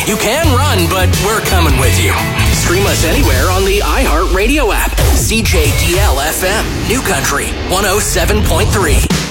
You can run, but we're coming with you. Stream us anywhere on the iHeartRadio app. CJDL FM, New Country 107.3.